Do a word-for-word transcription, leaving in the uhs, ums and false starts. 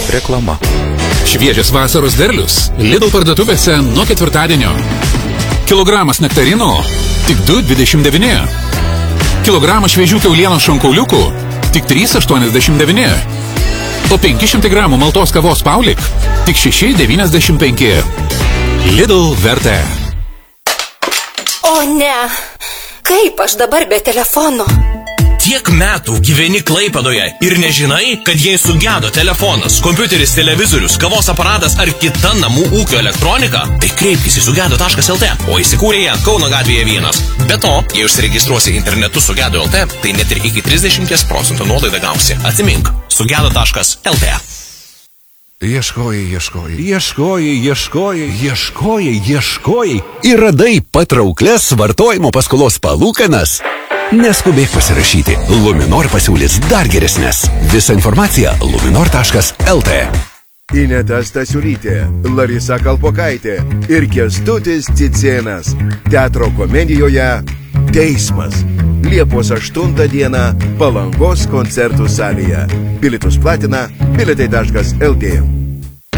Reklama. Šviežias vasaros derlius Lidl parduotuvėse nuo ketvirtadienio. Kilogramas nektarinų tik du dvidešimt devyni. Kilogramas šviežių kiaulienos šonkauliukų tik trys aštuoniasdešimt devyni. O penki šimtai gramų maltos kavos Paulik tik šeši devyniasdešimt penki. Lidl vertė. O ne, kaip aš dabar be telefono? Tiek metų gyveni Klaipėdoje ir nežinai, kad jei sugedo telefonas, kompiuteris, televizorius, kavos aparatas ar kita namų ūkio elektronika, tai kreipkis į sugedo taškas el te, o įsikūrė jie Kauno gatvėje vienas. Be to, jei užsiregistruosi internetu sugedo taškas el te, tai net ir iki trisdešimt procentų nuolaidą gausi. Atsimink, sugedo taškas el te. Ieškojai, ieškojai, ieškojai, ieškojai, ieškojai, ieškojai ir radai patrauklias vartojimo paskolos palūkanas. Neskubėk pasirašyti. Luminor pasiūlys dar geresnės. Visa informacija luminor taškas el te. Ineta Stasiulytė, Larisa Kalpokaitė ir Kęstutis Cicėnas. Teatro komedijoje Teismas. Liepos aštuntą dieną Palangos koncertų salėje. Bilietus platina bilietai taškas el te.